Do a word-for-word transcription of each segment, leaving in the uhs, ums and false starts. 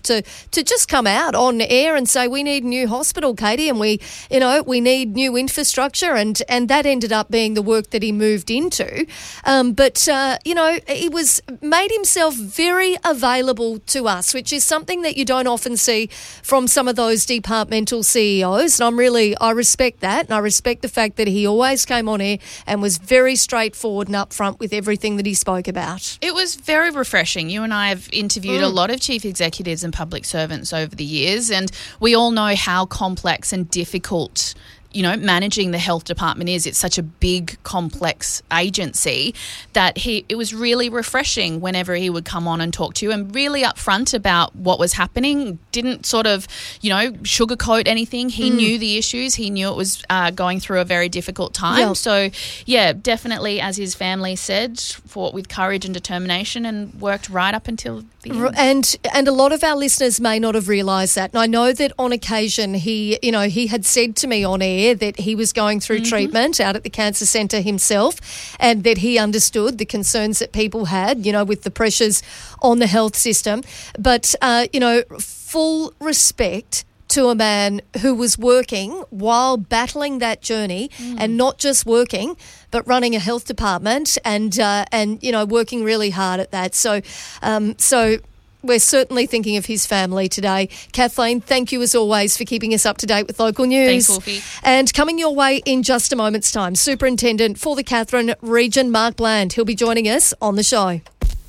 to to just come out on air and say we need a new hospital, Katie, and we, you know, we need new infrastructure, and, and that ended up being the work that he moved into. Um, but, uh, you know, he was made himself very available to us, which is something that you don't often see from some of those departmental C E Os. And I'm really, I respect that, and I respect the fact that he always came on air and was very straightforward and upfront with everything that he spoke about. It was very refreshing. You and I have interviewed mm. a lot of chief executives and public servants over the years, and we all know how complex and difficult, you know, managing the health department is. It's such a big, complex agency that he it was really refreshing whenever he would come on and talk to you, and really upfront about what was happening. Didn't sort of, you know, sugarcoat anything. He mm. knew the issues. He knew it was uh, going through a very difficult time. Yep. So, yeah, definitely, as his family said, fought with courage and determination and worked right up until the end. And, and a lot of our listeners may not have realised that. And I know that on occasion he, you know, he had said to me on air that he was going through mm-hmm. treatment out at the cancer centre himself, and that he understood the concerns that people had, you know, with the pressures on the health system. But, uh, you know, full respect to a man who was working while battling that journey mm. and not just working, but running a health department and, uh, and you know, working really hard at that. So, um, so... We're certainly thinking of his family today. Kathleen, thank you as always for keeping us up to date with local news. Thanks, Wolfie. And coming your way in just a moment's time, Superintendent for the Katherine region, Mark Bland. He'll be joining us on the show.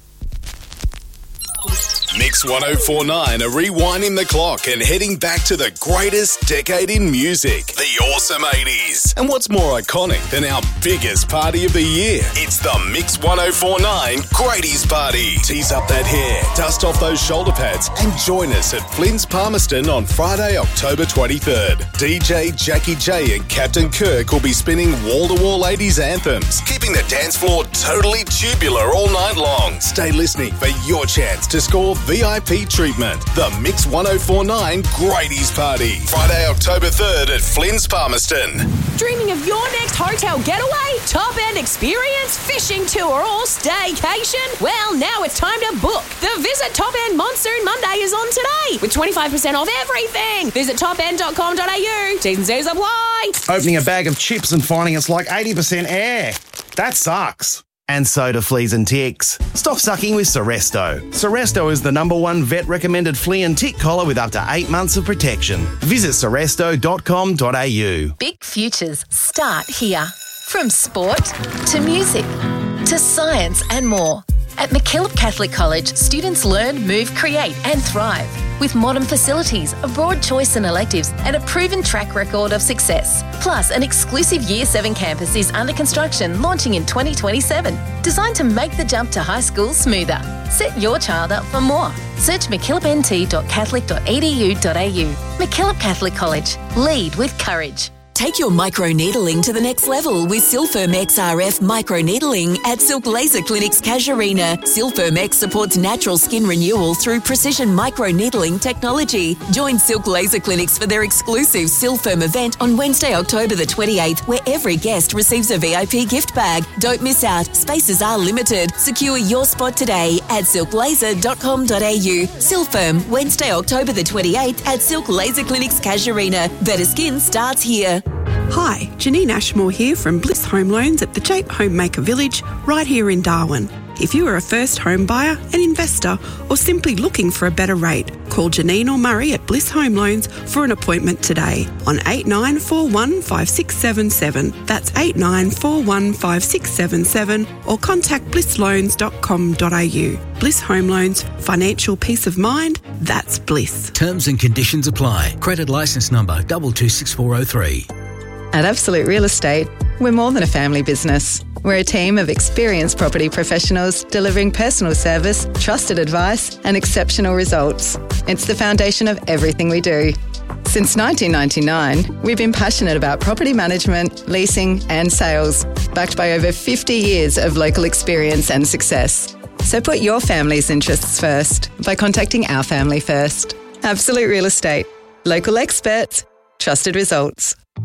Mix one oh four point nine are rewinding the clock and heading back to the greatest decade in music, the awesome eighties. And what's more iconic than our biggest party of the year? It's the Mix one oh four point nine Grady's Party. Tease up that hair, dust off those shoulder pads, and join us at Flynn's Palmerston on Friday, October twenty-third. D J Jackie J and Captain Kirk will be spinning wall-to-wall eighties anthems, keeping the dance floor totally tubular all night long. Stay listening for your chance to score V I P treatment. The Mix one oh four point nine Grady's Party. Friday, October third at Flynn's Palmerston. Dreaming of your next hotel getaway, top-end experience, fishing tour or staycation? Well, now it's time to book. The Visit Top End Monsoon Monday is on today with twenty-five percent off everything. Visit top end dot com dot a u. T's and C's apply. Opening a bag of chips and finding it's like eighty percent air. That sucks. And so do fleas and ticks. Stop sucking with Seresto. Seresto is the number one vet-recommended flea and tick collar with up to eight months of protection. Visit seresto dot com dot a u. Big futures start here. From sport to music to science and more. At MacKillop Catholic College, students learn, move, create and thrive. With modern facilities, a broad choice in electives and a proven track record of success. Plus, an exclusive Year seven campus is under construction, launching in twenty twenty-seven. Designed to make the jump to high school smoother. Set your child up for more. Search mckillop n t dot catholic dot e d u dot a u. MacKillop Catholic College. Lead with courage. Take your microneedling to the next level with Silfirm X R F microneedling at Silk Laser Clinics Casuarina. Silfirm X supports natural skin renewal through precision microneedling technology. Join Silk Laser Clinics for their exclusive Silfirm event on Wednesday, October the twenty-eighth, where every guest receives a V I P gift bag. Don't miss out. Spaces are limited. Secure your spot today at silk laser dot com dot a u. Silfirm, Wednesday, October the twenty-eighth at Silk Laser Clinics Casuarina. Better skin starts here. Hi, Janine Ashmore here from Bliss Home Loans at the Jape Homemaker Village, right here in Darwin. If you are a first home buyer, an investor, or simply looking for a better rate, call Janine or Murray at Bliss Home Loans for an appointment today on eight nine four one five six seven seven. That's eight nine four one five six seven seven, or contact bliss loans dot com dot a u. Bliss Home Loans, financial peace of mind, that's bliss. Terms and conditions apply. Credit licence number two two six four oh three. At Absolute Real Estate, we're more than a family business. We're a team of experienced property professionals delivering personal service, trusted advice, and exceptional results. It's the foundation of everything we do. Since nineteen ninety-nine, we've been passionate about property management, leasing, and sales, backed by over fifty years of local experience and success. So put your family's interests first by contacting our family first. Absolute Real Estate. Local experts, trusted results.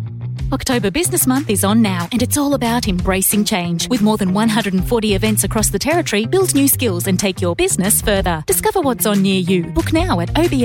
October Business Month is on now, and it's all about embracing change. With more than one hundred forty events across the Territory, build new skills and take your business further. Discover what's on near you. Book now at O B